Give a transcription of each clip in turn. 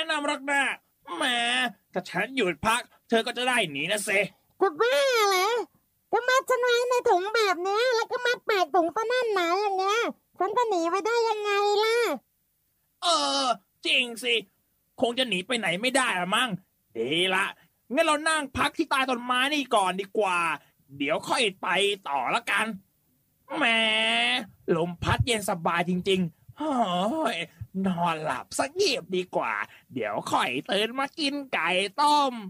นำหรอกนะแหมถ้าฉันหยุดพักเธอก็จะได้หนีนะเซจะบ้าเหรอก็มัดฉันไว้ในถุงแบบนี้แล้วก็มัดปากถุงซะแน่นหนาอย่างเงี้ยฉันจะหนีไปได้ยังไงล่ะจริงสิคงจะหนีไปไหนไม่ได้ละมั้งดีละงั้นเรานั่งพักที่ใต้ต้นไม้นี่ก่อนดีกว่าเดี๋ยวค่อยไปต่อละกันแหมลมพัดเย็นสบายจริงๆเฮ้ยนอนหลับสักเงียบดีกว่าเดี๋ยวค่อยตื่นมากินไก่ต้ม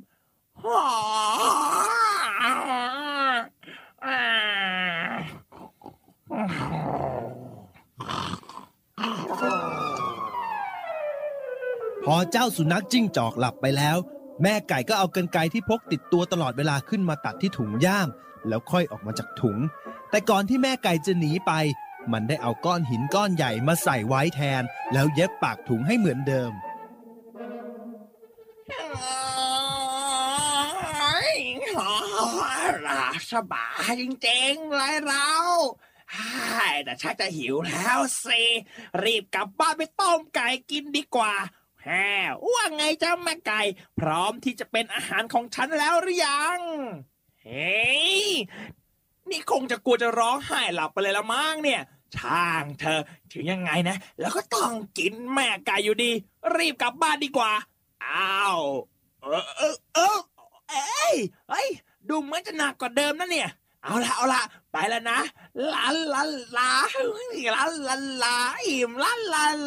พอเจ้าสุนัขจิ้งจอกหลับไปแล้วแม่ไก่ก็เอากรรไกรที่พกติดตัวตลอดเวลาขึ้นมาตัดที่ถุงย่ามแล้วค่อยออกมาจากถุงแต่ก่อนที่แม่ไก่จะหนีไปมันได้เอาก้อนหินก้อนใหญ่มาใส่ไว้แทนแล้วเย็บปากถุงให้เหมือนเดิมสบายจริงๆเลยเราแต่ชักจะหิวแล้วสิรีบกลับบ้านไปต้มไก่กินดีกว่าว่าไงเจ้าแม่ไก่พร้อมที่จะเป็นอาหารของฉันแล้วหรือยังเฮ้ยนี่คงจะกลัวจะร้องไห้หลับไปเลยละมั้งเนี่ยช่างเธอถึงยังไงนะแล้วก็ต้องกินแม่ไก่อยู่ดีรีบกลับบ้านดีกว่าอ้าวเอ้ยดูเหมือนจะหนักกว่าเดิมนะเนี่ยเอาละไปแล้วนะลาอิ่มลา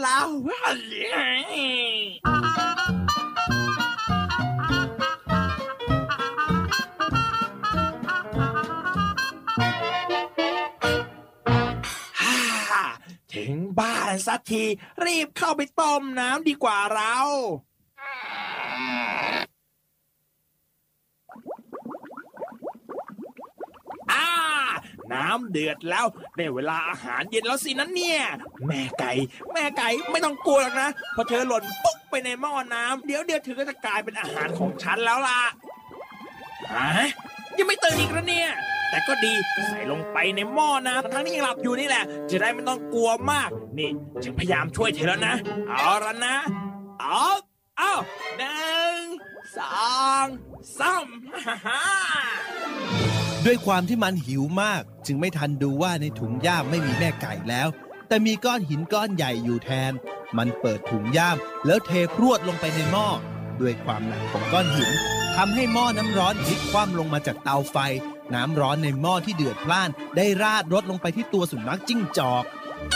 ถึงบ้านสักทีรีบเข้าไปต้มน้ำดีกว่าเราน้ำเดือดแล้วได้เวลาอาหารเย็นแล้วสินั้นเนี่ยแม่ไก่ไม่ต้องกลัวหรอกนะพอเธอหล่นปุ๊บไปในหม้อน้ำเดี๋ยวเธอก็จะกลายเป็นอาหารของฉันแล้วล่ะยังไม่ตื่นอีกแล้วเนี่ยแต่ก็ดีใส่ลงไปในหม้อน้ำทั้งที่ยังหลับอยู่นี่แหละจะได้ไม่ต้องกลัวมากนี่ฉันพยายามช่วยเธอแล้วนะเอาละนะเอา1 2 3 ด้วยความที่มันหิวมากจึงไม่ทันดูว่าในถุงย่ามไม่มีแม่ไก่แล้วแต่มีก้อนหินก้อนใหญ่อยู่แทนมันเปิดถุงย่ามแล้วเทพรวดลงไปในหม้อด้วยความหนักของก้อนหินทำให้หม้อน้ำร้อนพลิกคว่ำลงมาจากเตาไฟน้ำร้อนในหม้อที่เดือดพล่านได้ราดรดลงไปที่ตัวสุนัขจิ้งจอก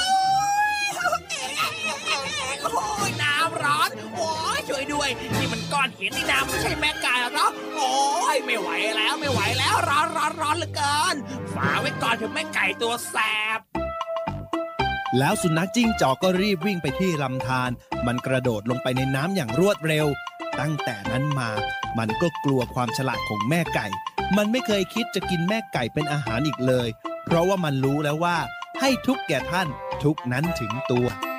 น้ำร้อนโอ้ยช่วยด้วยนี่มันก้อนหินนี่น้ำไม่ใช่แม่ไก่หรอกเนาะโอ้ยไม่ไหวแล้วร้อนเหลือเกินฝาไว้ก่อนถึงแม่ไก่ตัวแสบแล้วสุนัขจิ้งจอกก็รีบวิ่งไปที่ลำธารมันกระโดดลงไปในน้ำอย่างรวดเร็วตั้งแต่นั้นมามันก็กลัวความฉลาดของแม่ไก่มันไม่เคยคิดจะกินแม่ไก่เป็นอาหารอีกเลยเพราะว่ามันรู้แล้วว่าให้ทุกแก่ท่านทุกนั้นถึงตัว